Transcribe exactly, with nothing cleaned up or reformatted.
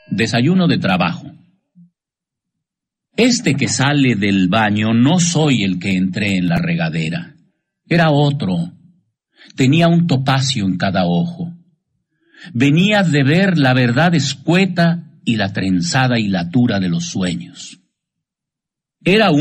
Desayuno de trabajo. Este que sale del baño no soy el que entré en la regadera. Era otro. Tenía un topacio en cada ojo. Venía de ver la verdad escueta y la trenzada hilatura de los sueños. Era